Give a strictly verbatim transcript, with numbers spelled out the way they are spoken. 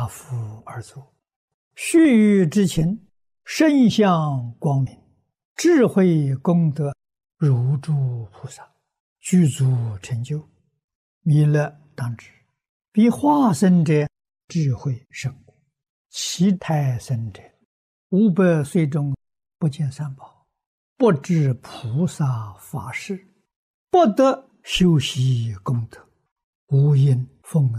福而作，须臾之情，身相光明，智慧功德如诸菩萨，具足成就，弥勒当知。彼化身者，智慧甚广，其胎生者，五百岁中不见三宝，不知菩萨法事，不得修习功德，无因奉